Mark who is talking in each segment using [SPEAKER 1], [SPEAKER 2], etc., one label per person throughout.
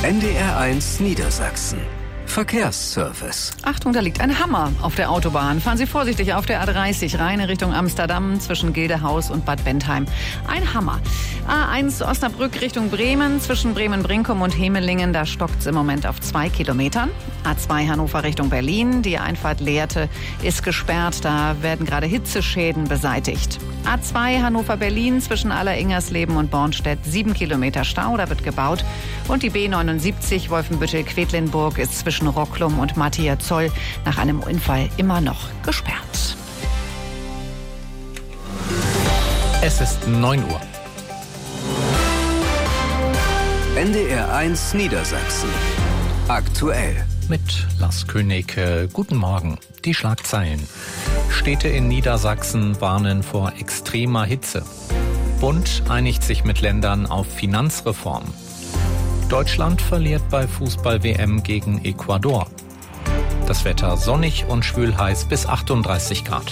[SPEAKER 1] NDR1 Niedersachsen. Verkehrsservice.
[SPEAKER 2] Achtung, da liegt ein Hammer auf der Autobahn. Fahren Sie vorsichtig auf der A30 rein in Richtung Amsterdam zwischen Gildehaus und Bad Bentheim. Ein Hammer. A1 Osnabrück Richtung Bremen zwischen Bremen-Brinkum und Hemelingen. Da stockt es im Moment auf 2 Kilometern. A2 Hannover Richtung Berlin. Die Einfahrt Lehrte ist gesperrt. Da werden gerade Hitzeschäden beseitigt. A2 Hannover-Berlin zwischen Aller-Ingersleben und Bornstedt 7 Kilometer Stau. Da wird gebaut. Und die B79 Wolfenbüttel-Quedlinburg ist zwischen Rocklum und Mathias-Zoll nach einem Unfall immer noch gesperrt.
[SPEAKER 3] Es ist 9 Uhr.
[SPEAKER 1] NDR1 Niedersachsen. Aktuell.
[SPEAKER 3] Mit Lars König. Guten Morgen. Die Schlagzeilen. Städte in Niedersachsen warnen vor extremer Hitze. Bund einigt sich mit Ländern auf Finanzreform. Deutschland verliert bei Fußball-WM gegen Ecuador. Das Wetter sonnig und schwül-heiß bis 38 Grad.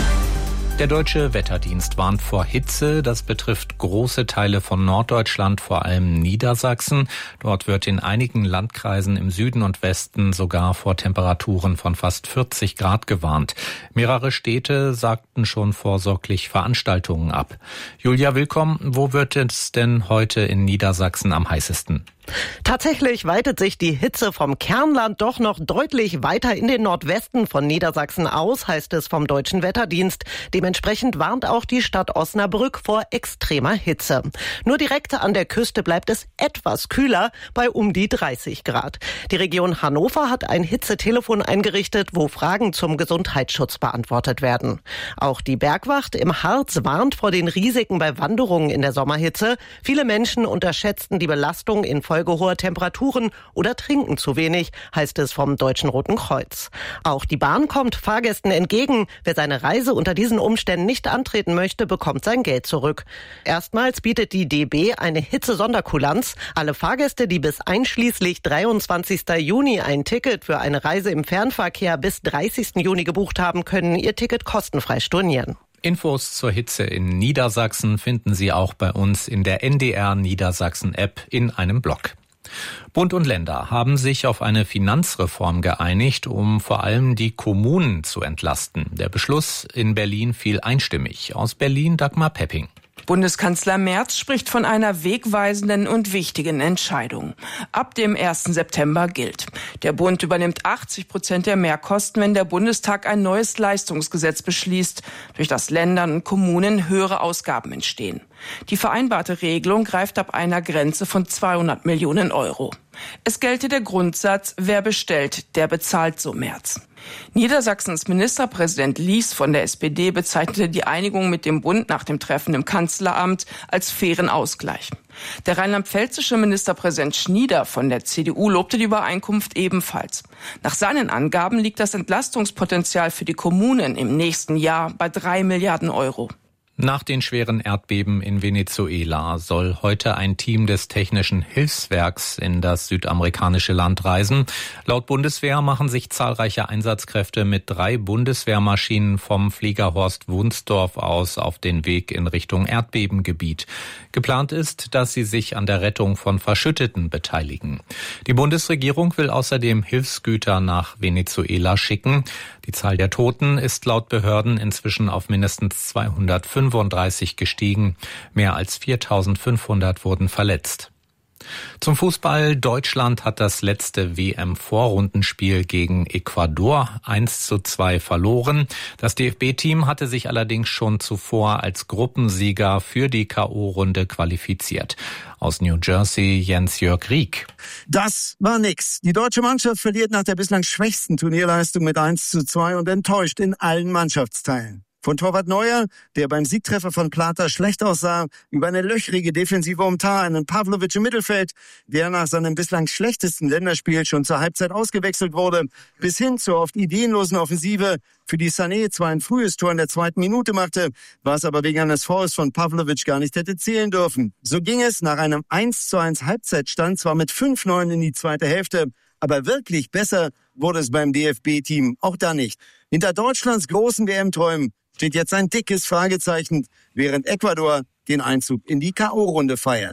[SPEAKER 3] Der Deutsche Wetterdienst warnt vor Hitze. Das betrifft große Teile von Norddeutschland, vor allem Niedersachsen. Dort wird in einigen Landkreisen im Süden und Westen sogar vor Temperaturen von fast 40 Grad gewarnt. Mehrere Städte sagten schon vorsorglich Veranstaltungen ab. Julia, willkommen. Wo wird es denn heute in Niedersachsen am heißesten?
[SPEAKER 4] Tatsächlich weitet sich die Hitze vom Kernland doch noch deutlich weiter in den Nordwesten von Niedersachsen aus, heißt es vom Deutschen Wetterdienst. Dementsprechend warnt auch die Stadt Osnabrück vor extremer Hitze. Nur direkt an der Küste bleibt es etwas kühler, bei um die 30 Grad. Die Region Hannover hat ein Hitzetelefon eingerichtet, wo Fragen zum Gesundheitsschutz beantwortet werden. Auch die Bergwacht im Harz warnt vor den Risiken bei Wanderungen in der Sommerhitze. Viele Menschen unterschätzten die Belastung in Folge hoher Temperaturen oder trinken zu wenig, heißt es vom Deutschen Roten Kreuz. Auch die Bahn kommt Fahrgästen entgegen. Wer seine Reise unter diesen Umständen nicht antreten möchte, bekommt sein Geld zurück. Erstmals bietet die DB eine Hitze-Sonderkulanz. Alle Fahrgäste, die bis einschließlich 23. Juni ein Ticket für eine Reise im Fernverkehr bis 30. Juni gebucht haben, können ihr Ticket kostenfrei stornieren.
[SPEAKER 3] Infos zur Hitze in Niedersachsen finden Sie auch bei uns in der NDR Niedersachsen App in einem Blog. Bund und Länder haben sich auf eine Finanzreform geeinigt, um vor allem die Kommunen zu entlasten. Der Beschluss in Berlin fiel einstimmig. Aus Berlin Dagmar Pepping.
[SPEAKER 5] Bundeskanzler Merz spricht von einer wegweisenden und wichtigen Entscheidung. Ab dem 1. September gilt: Der Bund übernimmt 80% der Mehrkosten, wenn der Bundestag ein neues Leistungsgesetz beschließt, durch das Ländern und Kommunen höhere Ausgaben entstehen. Die vereinbarte Regelung greift ab einer Grenze von 200 Millionen Euro. Es gelte der Grundsatz: Wer bestellt, der bezahlt, so Merz. Niedersachsens Ministerpräsident Lies von der SPD bezeichnete die Einigung mit dem Bund nach dem Treffen im Kanzleramt als fairen Ausgleich. Der rheinland-pfälzische Ministerpräsident Schnieder von der CDU lobte die Übereinkunft ebenfalls. Nach seinen Angaben liegt das Entlastungspotenzial für die Kommunen im nächsten Jahr bei 3 Milliarden Euro.
[SPEAKER 3] Nach den schweren Erdbeben in Venezuela soll heute ein Team des Technischen Hilfswerks in das südamerikanische Land reisen. Laut Bundeswehr machen sich zahlreiche Einsatzkräfte mit 3 Bundeswehrmaschinen vom Flieger Horst Wunsdorf aus auf den Weg in Richtung Erdbebengebiet. Geplant ist, dass sie sich an der Rettung von Verschütteten beteiligen. Die Bundesregierung will außerdem Hilfsgüter nach Venezuela schicken. Die Zahl der Toten ist laut Behörden inzwischen auf mindestens 235 gestiegen. Mehr als 4.500 wurden verletzt. Zum Fußball. Deutschland hat das letzte WM-Vorrundenspiel gegen Ecuador 1:2 verloren. Das DFB-Team hatte sich allerdings schon zuvor als Gruppensieger für die K.O.-Runde qualifiziert. Aus New Jersey Jens-Jörg Rieck.
[SPEAKER 6] Das war nix. Die deutsche Mannschaft verliert nach der bislang schwächsten Turnierleistung mit 1:2 und enttäuscht in allen Mannschaftsteilen. Von Torwart Neuer, der beim Siegtreffer von Plata schlecht aussah, über eine löchrige Defensive um Tah, einen Pavlovic im Mittelfeld, der nach seinem bislang schlechtesten Länderspiel schon zur Halbzeit ausgewechselt wurde, bis hin zur oft ideenlosen Offensive, für die Sané zwar ein frühes Tor in der 2. Minute machte, was aber wegen eines Fouls von Pavlovic gar nicht hätte zählen dürfen. So ging es nach einem 1:1 Halbzeitstand zwar mit 5:9 in die zweite Hälfte, aber wirklich besser wurde es beim DFB-Team auch da nicht. Hinter Deutschlands großen WM-Träumen steht jetzt ein dickes Fragezeichen, während Ecuador den Einzug in die K.O.-Runde feiert.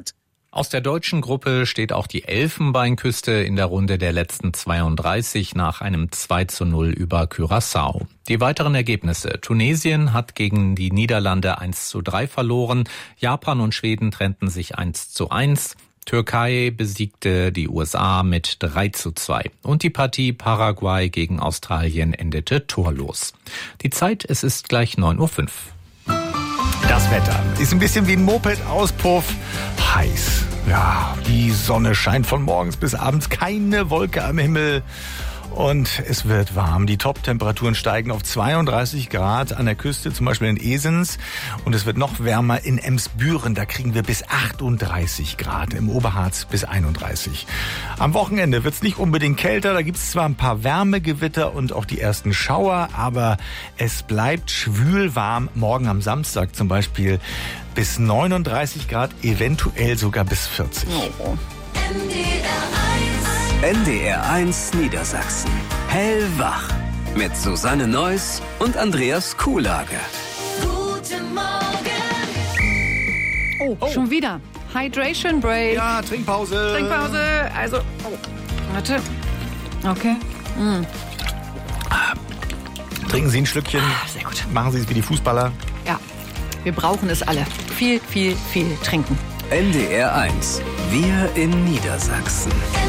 [SPEAKER 3] Aus der deutschen Gruppe steht auch die Elfenbeinküste in der Runde der letzten 32 nach einem 2:0 über Curaçao. Die weiteren Ergebnisse: Tunesien hat gegen die Niederlande 1:3 verloren, Japan und Schweden trennten sich 1:1, Türkei besiegte die USA mit 3:2 und die Partie Paraguay gegen Australien endete torlos. Die Zeit, es ist gleich 9:05 Uhr.
[SPEAKER 7] Das Wetter ist ein bisschen wie ein Moped-Auspuff. Heiß. Ja, die Sonne scheint von morgens bis abends, keine Wolke am Himmel. Und es wird warm. Die Top-Temperaturen steigen auf 32 Grad an der Küste, zum Beispiel in Esens. Und es wird noch wärmer in Emsbüren. Da kriegen wir bis 38 Grad. Im Oberharz bis 31. Am Wochenende wird es nicht unbedingt kälter. Da gibt es zwar ein paar Wärmegewitter und auch die ersten Schauer, aber es bleibt schwül warm. Morgen am Samstag zum Beispiel bis 39 Grad, eventuell sogar bis 40.
[SPEAKER 1] Oh. NDR1 Niedersachsen. Hellwach. Mit Susanne Neuss und Andreas Kuhlage.
[SPEAKER 2] Guten Morgen. Oh, schon wieder. Hydration Break.
[SPEAKER 7] Ja, Trinkpause.
[SPEAKER 2] Also, warte. Okay.
[SPEAKER 7] Trinken Sie ein Schlückchen.
[SPEAKER 2] Sehr gut.
[SPEAKER 7] Machen Sie es wie die Fußballer.
[SPEAKER 2] Ja, wir brauchen es alle. Viel, viel, viel trinken.
[SPEAKER 1] NDR1. Wir in Niedersachsen.